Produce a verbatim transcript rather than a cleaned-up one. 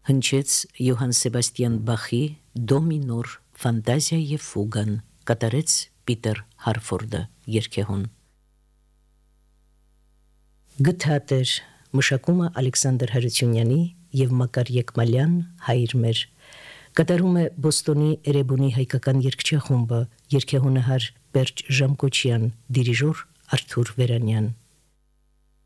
հնչեց Յոհան Սեբաստիան Բախի դո մինոր ֆանտազիա եւ ֆուգան, կատարեց Պիտեր Հարֆորդը երգեհուն։ Գթատեր մշակումը Ալեքսանդր Հարությունյանի եւ Մակար Եկմալյան հայր մեր, կատարում է Բոստոնի Էրեբունի հայկական երգչախումբը, երգեհոնահար Պերճ Ժամկոչյան, դիրիժոր Արթուր Վերանյան։